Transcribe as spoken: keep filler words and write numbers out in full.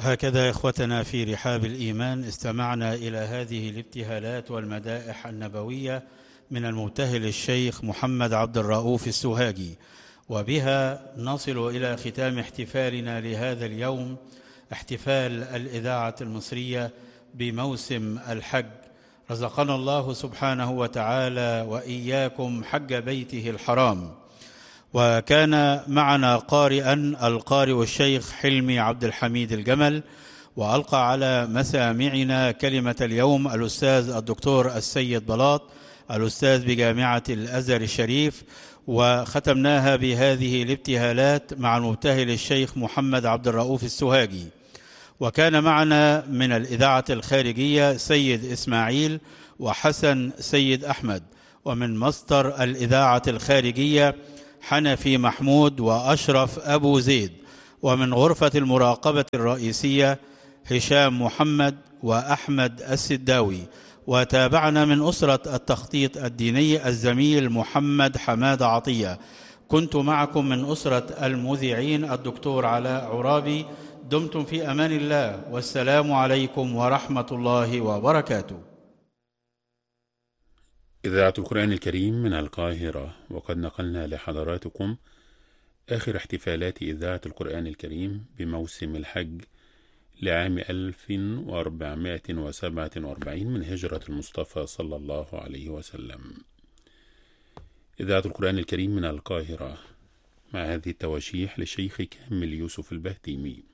هكذا إخوتنا في رحاب الإيمان استمعنا إلى هذه الابتهالات والمدائح النبوية من المبتهل الشيخ محمد عبد الرؤوف السوهاجي، وبها نصل إلى ختام احتفالنا لهذا اليوم، احتفال الإذاعة المصرية بموسم الحج. رزقنا الله سبحانه وتعالى وإياكم حج بيته الحرام. وكان معنا قارئا القارئ الشيخ حلمي عبد الحميد الجمل، وألقى على مسامعنا كلمة اليوم الأستاذ الدكتور السيد بلاط الأستاذ بجامعة الأزهر الشريف، وختمناها بهذه الابتهالات مع المبتهل الشيخ محمد عبد الرؤوف السوهاجي. وكان معنا من الإذاعة الخارجية سيد إسماعيل وحسن سيد أحمد، ومن مصدر الإذاعة الخارجية حنفي محمود وأشرف أبو زيد، ومن غرفة المراقبة الرئيسية هشام محمد وأحمد السداوي. وتابعنا من أسرة التخطيط الديني الزميل محمد حماد عطية. كنت معكم من أسرة المذيعين الدكتور علاء عرابي. دمتم في أمان الله، والسلام عليكم ورحمة الله وبركاته. إذاعة القرآن الكريم من القاهرة، وقد نقلنا لحضراتكم آخر احتفالات إذاعة القرآن الكريم بموسم الحج لعام ألف وأربعمائة وسبعة وأربعين من هجرة المصطفى صلى الله عليه وسلم. إذاعة القرآن الكريم من القاهرة، مع هذه التواشيح لشيخ كامل يوسف البهتيمي.